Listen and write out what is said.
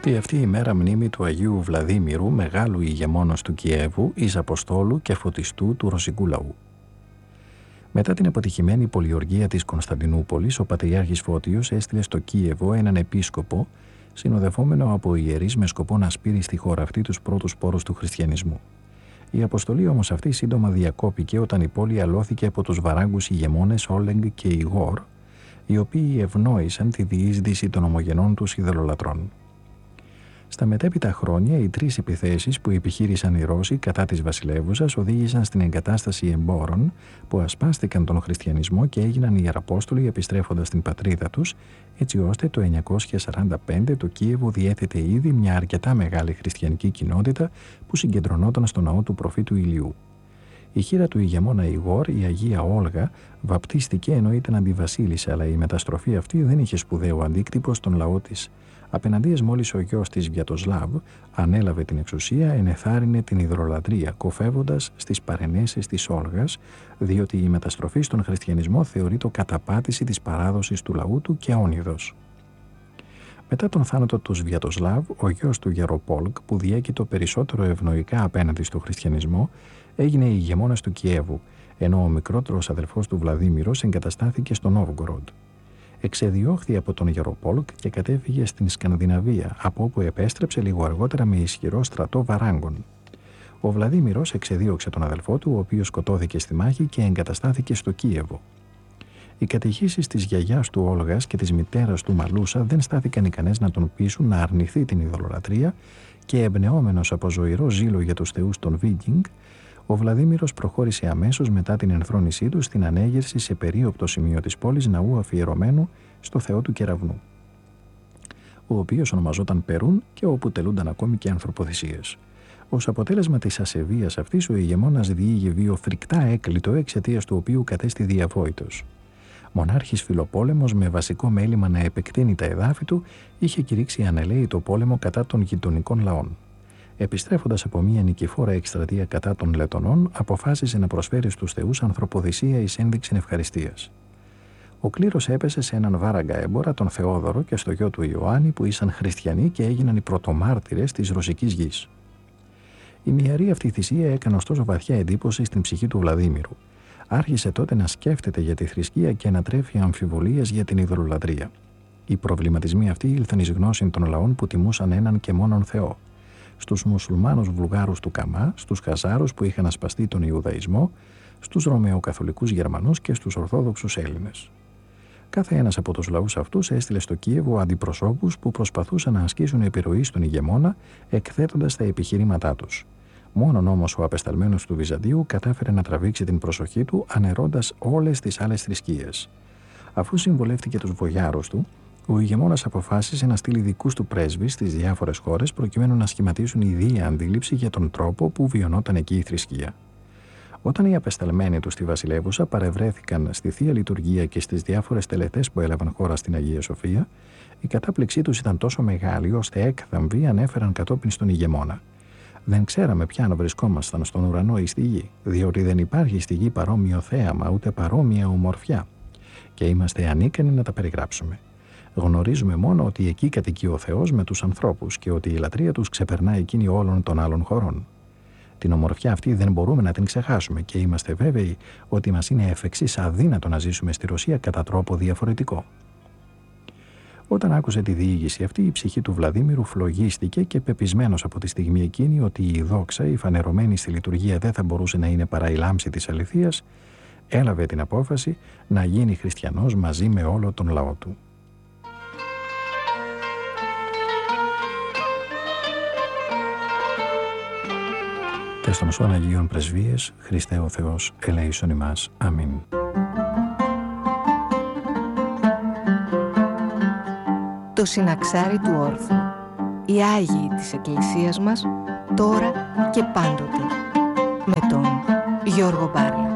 Τη αυτή η μέρα μνήμη του Αγίου Βλαδίμηρου, μεγάλου ηγεμόνος του Κιέβου, εις Αποστόλου και φωτιστού του ρωσικού λαού. Μετά την αποτυχημένη πολιοργία της Κωνσταντινούπολης, ο Πατριάρχης Φώτιος έστειλε στο Κίεβο έναν επίσκοπο, συνοδευόμενο από ιερείς με σκοπό να σπείρει στη χώρα αυτή τους πρώτους πόρους του χριστιανισμού. Η αποστολή όμως αυτή σύντομα διακόπηκε όταν η πόλη αλώθηκε από τους βαράγκους ηγεμόνες Όλεγκ και Ιγόρ, οι οποίοι ευνόησαν τη διείσδυση των ομογενών τους ειδωλολατρών. Στα μετέπειτα χρόνια, οι τρεις επιθέσεις που επιχείρησαν οι Ρώσοι κατά της βασιλεύουσας οδήγησαν στην εγκατάσταση εμπόρων που ασπάστηκαν τον χριστιανισμό και έγιναν ιεραπόστολοι επιστρέφοντας στην πατρίδα τους, έτσι ώστε το 945 το Κίεβο διέθετε ήδη μια αρκετά μεγάλη χριστιανική κοινότητα που συγκεντρωνόταν στο ναό του προφήτου Ηλιού. Η χείρα του ηγεμόνα Ιγόρ, η Αγία Όλγα, βαπτίστηκε ενώ ήταν αντιβασίλισσα, αλλά η μεταστροφή αυτή δεν είχε σπουδαίο αντίκτυπο στον λαό της. Απέναντίας μόλις ο γιος της Βιατοσλάβ ανέλαβε την εξουσία, ενεθάρρυνε την ειδωλολατρία, κοφεύοντας στις παρενέσεις της Όλγας, διότι η μεταστροφή στον χριστιανισμό θεωρείται καταπάτηση της παράδοσης του λαού του και όνειδος. Μετά τον θάνατο του Σβιατοσλάβ, ο γιος του Γεροπόλκ, που διέκειτο περισσότερο ευνοϊκά απέναντι στο χριστιανισμό, έγινε ηγεμόνας του Κιέβου, ενώ ο μικρότερος αδελφός του Βλαδίμηρος εγκαταστάθηκε στο Νόβγκοροντ. Εξεδιώχθη από τον Γεροπόλκ και κατέφυγε στην Σκανδιναβία, από όπου επέστρεψε λίγο αργότερα με ισχυρό στρατό βαράγκων. Ο Βλαδίμηρος εξεδίωξε τον αδελφό του, ο οποίος σκοτώθηκε στη μάχη και εγκαταστάθηκε στο Κίεβο. Οι κατηχήσεις της γιαγιάς του Όλγας και της μητέρας του Μαλούσα δεν στάθηκαν ικανές να τον πείσουν να αρνηθεί την ειδωλολατρία και εμπνεόμενος από ζωηρό ζήλο για τους θεούς των Βίκινγκ, ο Βλαδίμηρος προχώρησε αμέσως μετά την ενθρόνησή του στην ανέγερση σε περίοπτο σημείο της πόλης ναού αφιερωμένου στο θεό του κεραυνού, ο οποίος ονομαζόταν Περούν και όπου τελούνταν ακόμη και ανθρωποθυσίες. Ως αποτέλεσμα της ασεβίας αυτής, ο ηγεμόνας διήγε βίο φρικτά έκλειτο, εξαιτίας του οποίου κατέστη διαβόητος. Μονάρχης Φιλοπόλεμος, με βασικό μέλημα να επεκτείνει τα εδάφη του, είχε κηρύξει ανελαίητο πόλεμο κατά των γειτονικών λαών. Επιστρέφοντας από μια νικηφόρα εκστρατεία κατά των Λετονών, αποφάσισε να προσφέρει στους θεούς ανθρωποδυσία εις ένδειξη ευχαριστίας. Ο κλήρος έπεσε σε έναν βάραγκα έμπορα, τον Θεόδωρο, και στο γιο του Ιωάννη, που ήσαν χριστιανοί και έγιναν οι πρωτομάρτυρες της ρωσικής γης. Η μυαρή αυτή θυσία έκανε ωστόσο βαθιά εντύπωση στην ψυχή του Βλαδίμηρου. Άρχισε τότε να σκέφτεται για τη θρησκεία και να τρέφει αμφιβολίες για την ειδωλολατρία. Οι προβληματισμοί αυτοί ήλθαν εις γνώση των λαών που τιμούσαν έναν και μόνον Θεό. Στους μουσουλμάνους Βουλγάρους του Καμά, στους Χαζάρους που είχαν ασπαστεί τον Ιουδαϊσμό, στους Ρωμαιοκαθολικούς Γερμανούς και στους Ορθόδοξους Έλληνες. Κάθε ένας από τους λαούς αυτούς έστειλε στο Κίεβο αντιπροσώπους που προσπαθούσαν να ασκήσουν επιρροή στον ηγεμόνα, εκθέτοντας τα επιχειρήματά τους. Μόνον όμως ο απεσταλμένος του Βυζαντίου κατάφερε να τραβήξει την προσοχή του, ανερώντας όλες τις άλλες θρησκείες. Αφού συμβουλεύτηκε τους βογιάρους του, ο ηγεμόνας αποφάσισε να στείλει δικούς του πρέσβεις στις διάφορες χώρες προκειμένου να σχηματίσουν ιδία αντίληψη για τον τρόπο που βιωνόταν εκεί η θρησκεία. Όταν οι απεσταλμένοι του στη βασιλεύουσα παρευρέθηκαν στη Θεία Λειτουργία και στις διάφορες τελετές που έλαβαν χώρα στην Αγία Σοφία, η κατάπληξή τους ήταν τόσο μεγάλη ώστε έκθαμβοι ανέφεραν κατόπιν στον ηγεμόνα. Δεν ξέραμε πια να βρισκόμασταν στον ουρανό ή στη γη, διότι δεν υπάρχει στη γη παρόμοιο θέαμα ούτε παρόμοια ομορφιά, και είμαστε ανίκανοι να τα περιγράψουμε. Γνωρίζουμε μόνο ότι εκεί κατοικεί ο Θεός με τους ανθρώπους και ότι η λατρεία τους ξεπερνά εκείνη όλων των άλλων χωρών. Την ομορφιά αυτή δεν μπορούμε να την ξεχάσουμε και είμαστε βέβαιοι ότι μας είναι εφ' εξής αδύνατο να ζήσουμε στη Ρωσία κατά τρόπο διαφορετικό. Όταν άκουσε τη διήγηση αυτή, η ψυχή του Βλαδίμηρου φλογίστηκε και πεπισμένος από τη στιγμή εκείνη ότι η δόξα, η φανερωμένη στη λειτουργία, δεν θα μπορούσε να είναι παρά η λάμψη της αληθείας, έλαβε την απόφαση να γίνει χριστιανός μαζί με όλο τον λαό του. Και στον σώνα Αγίων Πρεσβείες, Χριστέ ο Θεός, ελέησον ημάς. Αμήν. Το συναξάρι του όρθρου. Οι Άγιοι της Εκκλησίας μας, τώρα και πάντοτε. Με τον Γιώργο Μπάρλα.